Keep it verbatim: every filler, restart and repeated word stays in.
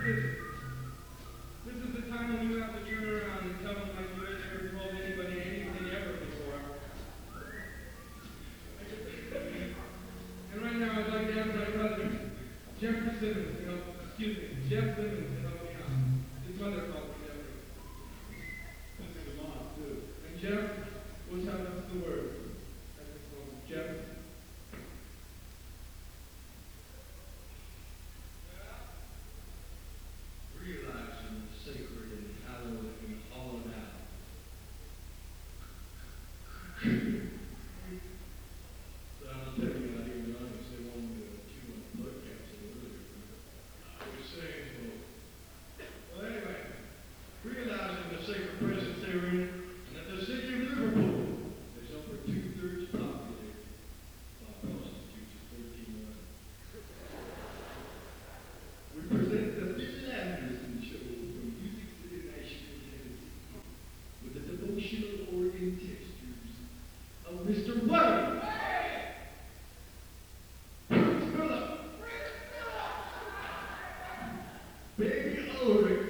Listen, this is the time when you have to turn around and tell them like you ain't never told anybody anything ever before. And right now I'd like to ask my brother, Jeffrey Simmons, to help, excuse me, Jeff Simmons to help me out. His mother called me Jeffrey. This is the mom, too. And Jeff will tell us the word. Jeff? Realizing the sacred and hallowed and hollowed out. But I'll tell you, I didn't realize they wanted to chew on the blood capsule earlier. I was saying, well, well anyway, realizing the sacred presence therein, and that the city of Liverpool is over two-thirds populated by prostitutes of thirteen eleven. We present the Bill Anderson Show from Music City, Nashville, Tennessee, with the devotional organ textures of Mister Wayne. Prince Philip. Baby Ulrich.